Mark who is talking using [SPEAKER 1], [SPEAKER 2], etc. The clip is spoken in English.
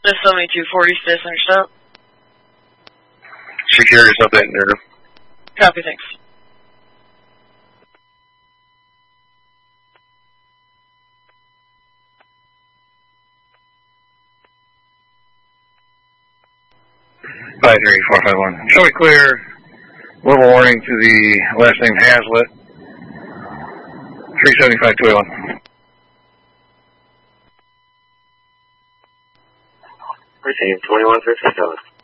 [SPEAKER 1] This 7240, stay center stop.
[SPEAKER 2] Security is updating there.
[SPEAKER 1] Copy, thanks.
[SPEAKER 2] Five 451. Show me clear. Verbal warning to the last name Hazlitt. 375-281.
[SPEAKER 3] Received 2157.